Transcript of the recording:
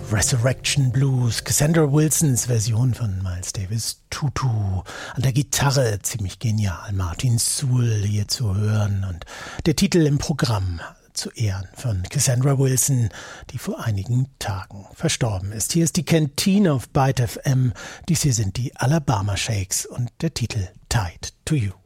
Resurrection Blues, Cassandra Wilsons Version von Miles Davis, Tutu. An der Gitarre ziemlich genial, Martin Sewell hier zu hören und der Titel im Programm zu Ehren von Cassandra Wilson, die vor einigen Tagen verstorben ist. Hier ist die Canteen auf Byte FM, dies hier sind die Alabama Shakes und der Titel Tied to You.